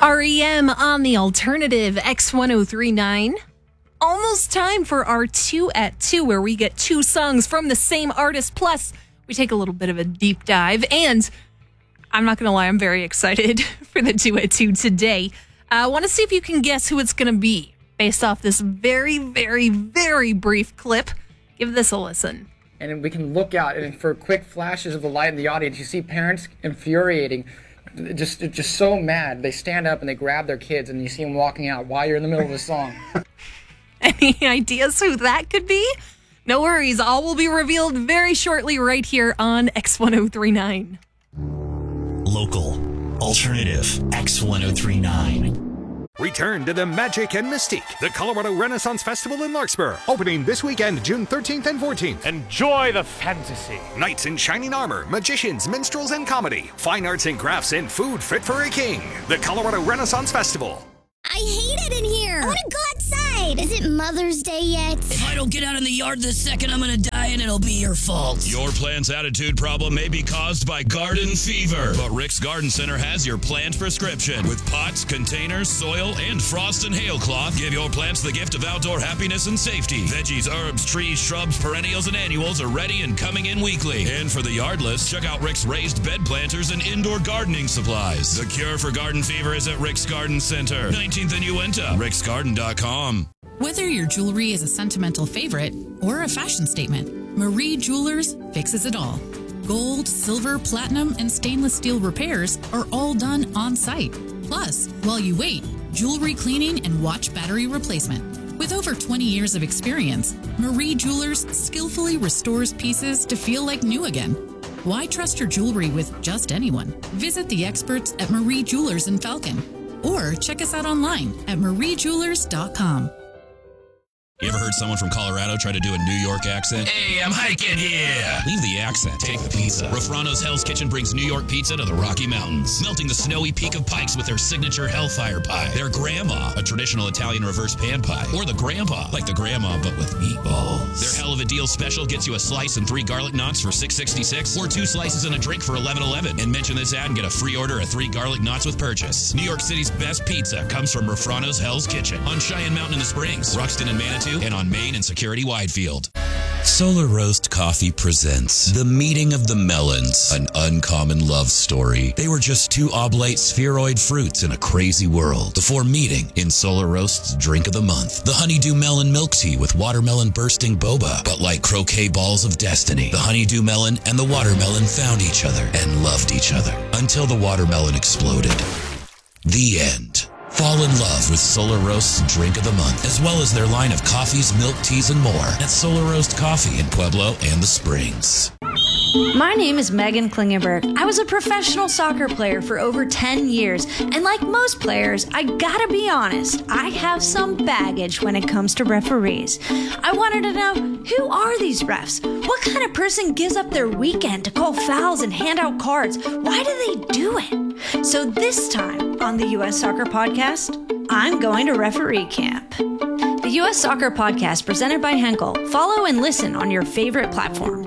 REM on the alternative X1039. Almost time for our 2 at 2, where we get 2 songs from the same artist. Plus, we take a little bit of a deep dive. And I'm not going to lie, I'm very excited for the 2 at 2 today. I want to see if you can guess who it's going to be based off this very, very, very brief clip. Give this a listen. And we can look out, and for quick flashes of the light in the audience, you see parents infuriating, just so mad. They stand up and they grab their kids, and you see them walking out while you're in the middle of the song. Any ideas who that could be? No worries. All will be revealed very shortly right here on X1039. Local, alternative, X1039. Return to the magic and mystique. The Colorado Renaissance Festival in Larkspur. Opening this weekend, June 13th and 14th. Enjoy the fantasy. Knights in shining armor, magicians, minstrels, and comedy. Fine arts and crafts and food fit for a king. The Colorado Renaissance Festival. I hate it in here. I want to go outside. Is it Mother's Day yet? If I don't get out in the yard this second, I'm going to die and it'll be your fault. Your plant's attitude problem may be caused by garden fever, but Rick's Garden Center has your plant prescription. With pots, containers, soil, and frost and hail cloth, give your plants the gift of outdoor happiness and safety. Veggies, herbs, trees, shrubs, perennials, and annuals are ready and coming in weekly. And for the yardless, check out Rick's raised bed planters and indoor gardening supplies. The cure for garden fever is at Rick's Garden Center. 19th and Uinta, ricksgarden.com. Whether your jewelry is a sentimental favorite or a fashion statement, Marie Jewelers fixes it all. Gold, silver, platinum, and stainless steel repairs are all done on site. Plus, while you wait, jewelry cleaning and watch battery replacement. With over 20 years of experience, Marie Jewelers skillfully restores pieces to feel like new again. Why trust your jewelry with just anyone? Visit the experts at Marie Jewelers in Falcon, or check us out online at mariejewelers.com. You ever heard someone from Colorado try to do a New York accent? Hey, I'm hiking here. Leave the accent. Take the pizza. Rafrano's Hell's Kitchen brings New York pizza to the Rocky Mountains, melting the snowy peak of Pikes with their signature Hellfire Pie, their Grandma, a traditional Italian reverse pan pie, or the Grandpa, like the Grandma but with meatballs. Their Hell of a Deal special gets you a slice and 3 garlic knots for $6.66, or 2 slices and a drink for $11.11. And mention this ad and get a free order of 3 garlic knots with purchase. New York City's best pizza comes from Rafrano's Hell's Kitchen on Cheyenne Mountain in the Springs, Ruxton and Manitou, and on Main and Security Widefield. Solar Roast Coffee presents The Meeting of the Melons, an uncommon love story. They were just 2 oblate spheroid fruits in a crazy world before meeting in Solar Roast's Drink of the Month. The Honeydew Melon Milk Tea with watermelon bursting boba, but like croquet balls of destiny. The honeydew melon and the watermelon found each other and loved each other until the watermelon exploded. The end. Fall in love with Solar Roast's Drink of the Month, as well as their line of coffees, milk teas, and more at Solar Roast Coffee in Pueblo and the Springs. My name is Megan Klingenberg. I was a professional soccer player for over 10 years, and like most players, I gotta be honest, I have some baggage when it comes to referees. I wanted to know, who are these refs? What kind of person gives up their weekend to call fouls and hand out cards? Why do they do it? So this time on the U.S. Soccer Podcast, I'm going to referee camp. The U.S. Soccer Podcast presented by Henkel. Follow and listen on your favorite platform.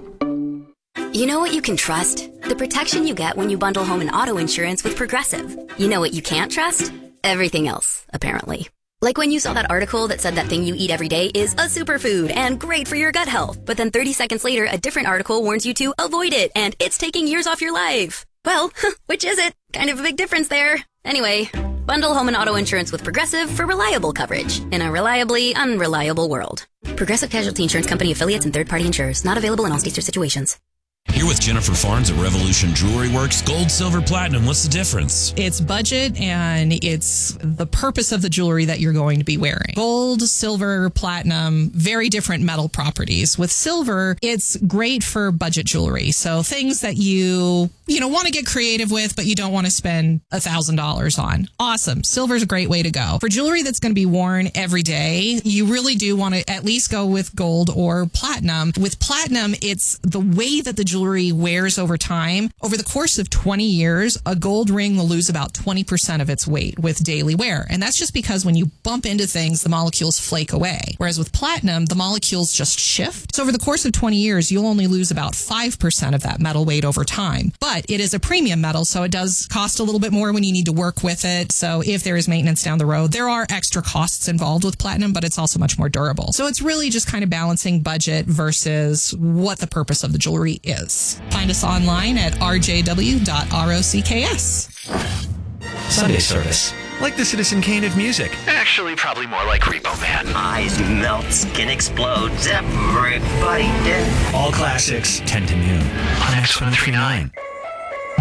You know what you can trust? The protection you get when you bundle home and auto insurance with Progressive. You know what you can't trust? Everything else, apparently. Like when you saw that article that said that thing you eat every day is a superfood and great for your gut health. But then 30 seconds later, a different article warns you to avoid it and it's taking years off your life. Well, which is it? Kind of a big difference there. Anyway, bundle home and auto insurance with Progressive for reliable coverage in a reliably unreliable world. Progressive Casualty Insurance Company affiliates and third-party insurers. Not available in all states or situations. Here with Jennifer Farnes at Revolution Jewelry Works. Gold, silver, platinum. What's the difference? It's budget and it's the purpose of the jewelry that you're going to be wearing. Gold, silver, platinum, very different metal properties. With silver, it's great for budget jewelry. So things that you want to get creative with, but you don't want to spend $1,000 on. Awesome. Silver's a great way to go. For jewelry that's going to be worn every day, you really do want to at least go with gold or platinum. With platinum, it's the way that the jewelry wears over time. Over the course of 20 years, a gold ring will lose about 20% of its weight with daily wear. And that's just because when you bump into things, the molecules flake away. Whereas with platinum, the molecules just shift. So over the course of 20 years, you'll only lose about 5% of that metal weight over time. But but it is a premium metal, so it does cost a little bit more when you need to work with it. So if there is maintenance down the road, there are extra costs involved with platinum, but it's also much more durable. So it's really just kind of balancing budget versus what the purpose of the jewelry is. Find us online at rjw.rocks. Sunday service. Like the Citizen Kane of music. Actually, probably more like Repo Man. Eyes melt, skin explodes, everybody dead. All classics, 10 to noon on X1039.